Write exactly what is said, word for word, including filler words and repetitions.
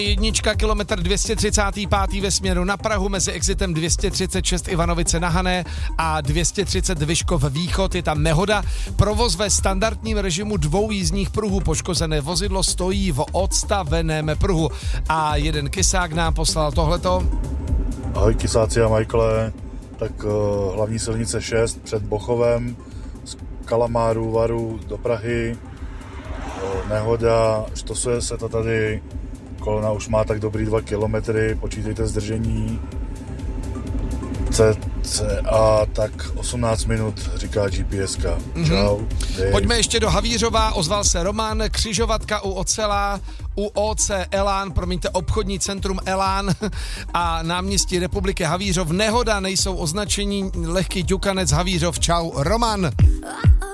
Jednička, kilometr dvě stě třicet pět ve směru na Prahu mezi exitem dvě stě třicet šest Ivanovice na Hané a dvě stě třicet Vyškov východ. Je tam nehoda. Provoz ve standardním režimu dvou jízdních pruhů. Poškozené vozidlo stojí v odstaveném pruhu. A jeden kysák nám poslal tohleto. Ahoj kysáci a Michaele, tak uh, hlavní silnice šest před Bochovem z Kalamáru, Varu do Prahy. Uh, nehoda, štosuje se to tady. Kolona už má tak dobrý dva kilometry, počítejte zdržení. Cca tak osmnáct minut, říká GPSka. Mm-hmm. Čau. Dej. Pojďme ještě do Havířova, ozval se Roman, křižovatka u Ocela, u O C Elán, promiňte, obchodní centrum Elán a náměstí Republiky Havířov. Nehoda, nejsou označení, lehký ťukanec Havířov. Čau, Roman.